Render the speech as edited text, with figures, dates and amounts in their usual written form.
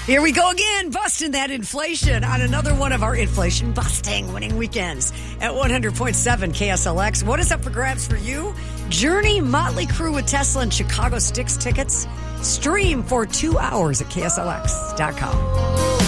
Here we go again, busting that inflation on another one of our inflation busting winning weekends at 100.7 KSLX. What is up for grabs for you? Journey, Motley Crue with Tesla, and Chicago Styx tickets. Stream for 2 hours at KSLX.com.